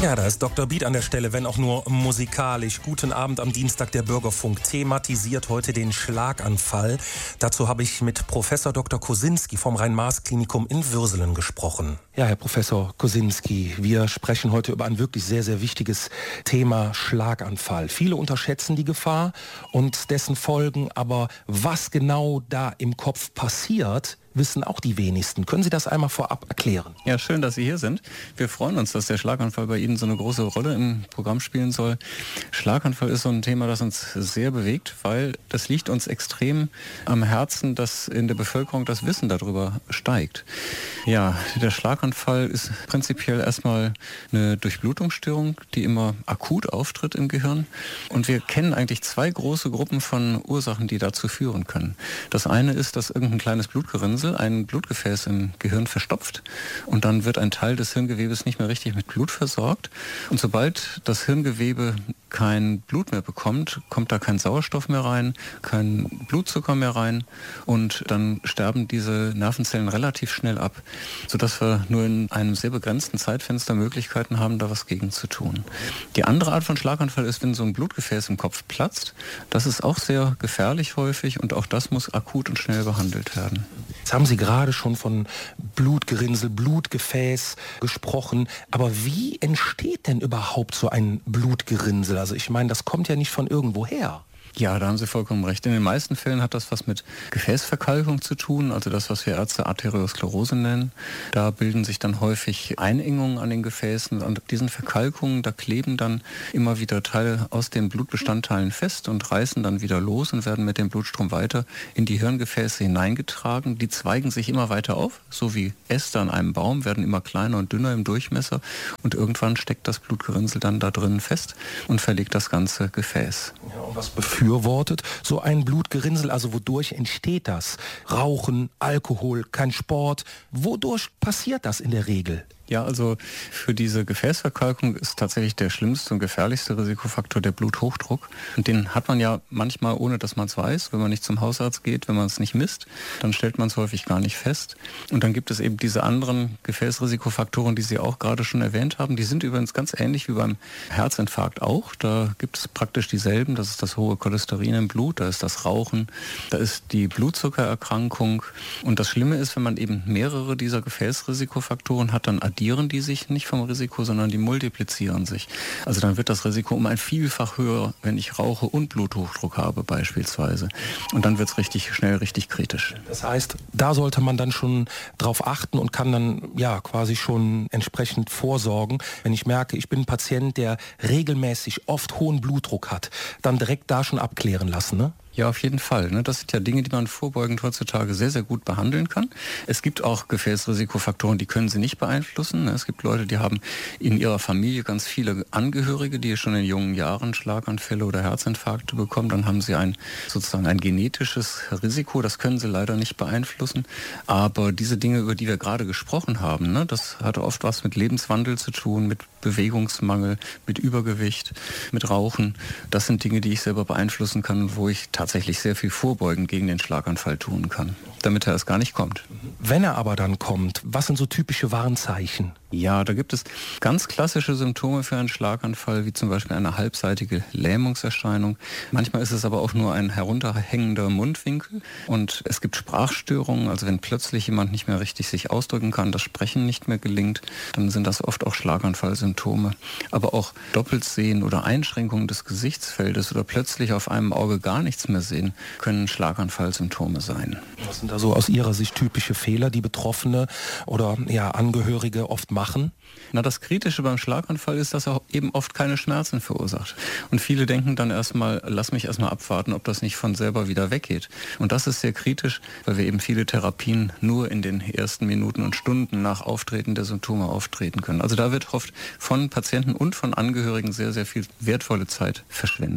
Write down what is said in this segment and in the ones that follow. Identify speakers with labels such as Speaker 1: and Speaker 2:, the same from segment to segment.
Speaker 1: Ja, da ist Dr. Beat an der Stelle, wenn auch nur musikalisch. Guten Abend am Dienstag. Der Bürgerfunk thematisiert heute den Schlaganfall. Dazu habe ich mit Professor Dr. Kosinski vom Rhein-Maas-Klinikum in Würselen gesprochen. Ja, Herr Professor Kosinski, wir sprechen heute über ein wirklich sehr, sehr wichtiges Thema Schlaganfall. Viele unterschätzen die Gefahr und dessen Folgen, aber was genau da im Kopf passiert, wissen auch die wenigsten. Können Sie das einmal vorab erklären?
Speaker 2: Ja, schön, dass Sie hier sind. Wir freuen uns, dass der Schlaganfall bei Ihnen so eine große Rolle im Programm spielen soll. Schlaganfall ist so ein Thema, das uns sehr bewegt, weil das liegt uns extrem am Herzen, dass in der Bevölkerung das Wissen darüber steigt. Ja, der Schlaganfall ist prinzipiell erstmal eine Durchblutungsstörung, die immer akut auftritt im Gehirn. Und wir kennen eigentlich zwei große Gruppen von Ursachen, die dazu führen können. Das eine ist, dass irgendein kleines Blutgerinnsel ein Blutgefäß im Gehirn verstopft und dann wird ein Teil des Hirngewebes nicht mehr richtig mit Blut versorgt. Und sobald das Hirngewebe kein Blut mehr bekommt, kommt da kein Sauerstoff mehr rein, kein Blutzucker mehr rein und dann sterben diese Nervenzellen relativ schnell ab, sodass wir nur in einem sehr begrenzten Zeitfenster Möglichkeiten haben, da was gegen zu tun. Die andere Art von Schlaganfall ist, wenn so ein Blutgefäß im Kopf platzt. Das ist auch sehr gefährlich häufig und auch das muss akut und schnell behandelt werden.
Speaker 1: Jetzt haben Sie gerade schon von Blutgerinnsel, Blutgefäß gesprochen. Aber wie entsteht denn überhaupt so ein Blutgerinnsel? Also ich meine, das kommt ja nicht von irgendwo her.
Speaker 2: Ja, da haben Sie vollkommen recht. In den meisten Fällen hat das was mit Gefäßverkalkung zu tun, also das, was wir Ärzte Arteriosklerose nennen. Da bilden sich dann häufig Einengungen an den Gefäßen. Und diesen Verkalkungen, da kleben dann immer wieder Teile aus den Blutbestandteilen fest und reißen dann wieder los und werden mit dem Blutstrom weiter in die Hirngefäße hineingetragen. Die zweigen sich immer weiter auf, so wie Äste an einem Baum, werden immer kleiner und dünner im Durchmesser. Und irgendwann steckt das Blutgerinnsel dann da drinnen fest und verlegt das ganze Gefäß.
Speaker 1: Ja, und was befürwortet so ein Blutgerinnsel, also wodurch entsteht das? Rauchen, Alkohol, kein Sport. Wodurch passiert das in der Regel?
Speaker 2: Ja, also für diese Gefäßverkalkung ist tatsächlich der schlimmste und gefährlichste Risikofaktor der Bluthochdruck. Und den hat man ja manchmal, ohne dass man es weiß, wenn man nicht zum Hausarzt geht, wenn man es nicht misst, dann stellt man es häufig gar nicht fest. Und dann gibt es eben diese anderen Gefäßrisikofaktoren, die Sie auch gerade schon erwähnt haben. Die sind übrigens ganz ähnlich wie beim Herzinfarkt auch. Da gibt es praktisch dieselben. Das ist das hohe Cholesterin im Blut, da ist das Rauchen, da ist die Blutzuckererkrankung. Und das Schlimme ist, wenn man eben mehrere dieser Gefäßrisikofaktoren hat, dann addieren die sich nicht vom Risiko, sondern die multiplizieren sich. Also dann wird das Risiko um ein Vielfach höher, wenn ich rauche und Bluthochdruck habe beispielsweise. Und dann wird es richtig schnell richtig kritisch.
Speaker 1: Das heißt, da sollte man dann schon drauf achten und kann dann ja quasi schon entsprechend vorsorgen. Wenn ich merke, ich bin ein Patient, der regelmäßig oft hohen Blutdruck hat, dann direkt da schon abklären lassen, ne?
Speaker 2: Ja, auf jeden Fall. Das sind ja Dinge, die man vorbeugend heutzutage sehr, sehr gut behandeln kann. Es gibt auch Gefäßrisikofaktoren, die können Sie nicht beeinflussen. Es gibt Leute, die haben in ihrer Familie ganz viele Angehörige, die schon in jungen Jahren Schlaganfälle oder Herzinfarkte bekommen. Dann haben sie sozusagen ein genetisches Risiko. Das können Sie leider nicht beeinflussen. Aber diese Dinge, über die wir gerade gesprochen haben, das hat oft was mit Lebenswandel zu tun, mit Bewegungsmangel, mit Übergewicht, mit Rauchen. Das sind Dinge, die ich selber beeinflussen kann, wo ich tatsächlich sehr viel vorbeugend gegen den Schlaganfall tun kann, damit er erst gar nicht kommt.
Speaker 1: Wenn er aber dann kommt, was sind so typische Warnzeichen?
Speaker 2: Ja, da gibt es ganz klassische Symptome für einen Schlaganfall, wie zum Beispiel eine halbseitige Lähmungserscheinung. Manchmal ist es aber auch nur ein herunterhängender Mundwinkel und es gibt Sprachstörungen, also wenn plötzlich jemand nicht mehr richtig sich ausdrücken kann, das Sprechen nicht mehr gelingt, dann sind das oft auch Schlaganfallsymptome. Aber auch Doppeltsehen oder Einschränkungen des Gesichtsfeldes oder plötzlich auf einem Auge gar nichts mehr sehen, können Schlaganfallsymptome sein.
Speaker 1: Was sind da so aus Ihrer Sicht typische Fehler, die Betroffene oder Angehörige oft machen?
Speaker 2: Das Kritische beim Schlaganfall ist, dass er eben oft keine Schmerzen verursacht. Und viele denken dann erstmal, lass mich erstmal abwarten, ob das nicht von selber wieder weggeht. Und das ist sehr kritisch, weil wir eben viele Therapien nur in den ersten Minuten und Stunden nach Auftreten der Symptome auftreten können. Also da wird oft von Patienten und von Angehörigen sehr, sehr viel wertvolle Zeit verschwendet.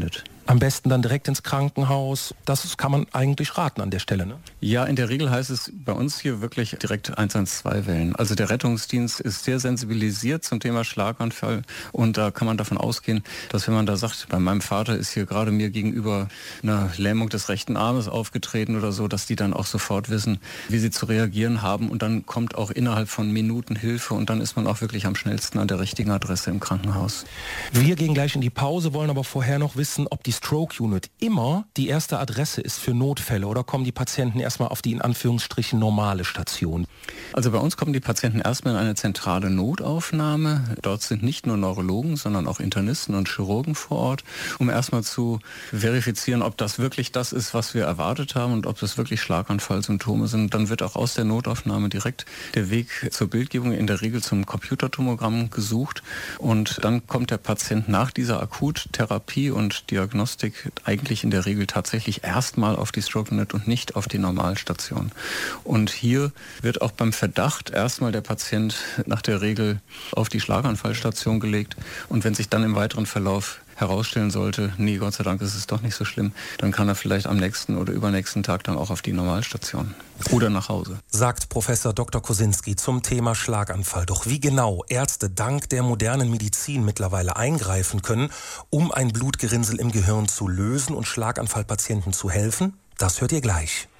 Speaker 1: Am besten dann direkt ins Krankenhaus. Das kann man eigentlich raten an der Stelle, ne?
Speaker 2: Ja, in der Regel heißt es bei uns hier wirklich direkt 112 wählen. Also der Rettungsdienst ist sehr sensibilisiert zum Thema Schlaganfall und da kann man davon ausgehen, dass wenn man da sagt, bei meinem Vater ist hier gerade mir gegenüber eine Lähmung des rechten Armes aufgetreten oder so, dass die dann auch sofort wissen, wie sie zu reagieren haben und dann kommt auch innerhalb von Minuten Hilfe und dann ist man auch wirklich am schnellsten an der richtigen Adresse im Krankenhaus.
Speaker 1: Wir gehen gleich in die Pause, wollen aber vorher noch wissen, ob die Stroke Unit immer die erste Adresse ist für Notfälle oder kommen die Patienten erstmal auf die in Anführungsstrichen normale Station?
Speaker 2: Also bei uns kommen die Patienten erstmal in eine zentrale Notaufnahme. Dort sind nicht nur Neurologen, sondern auch Internisten und Chirurgen vor Ort, um erstmal zu verifizieren, ob das wirklich das ist, was wir erwartet haben und ob das wirklich Schlaganfallsymptome sind. Dann wird auch aus der Notaufnahme direkt der Weg zur Bildgebung, in der Regel zum Computertomogramm gesucht und dann kommt der Patient nach dieser Akuttherapie und Diagnostik eigentlich in der Regel tatsächlich erstmal auf die Stroke Unit und nicht auf die Normalstation. Und hier wird auch beim Verdacht erstmal der Patient nach der Regel auf die Schlaganfallstation gelegt und wenn sich dann im weiteren Verlauf herausstellen sollte, nee, Gott sei Dank ist es doch nicht so schlimm, dann kann er vielleicht am nächsten oder übernächsten Tag dann auch auf die Normalstation oder nach Hause.
Speaker 1: Sagt Professor Dr. Kosinski zum Thema Schlaganfall. Doch wie genau Ärzte dank der modernen Medizin mittlerweile eingreifen können, um ein Blutgerinnsel im Gehirn zu lösen und Schlaganfallpatienten zu helfen, das hört ihr gleich.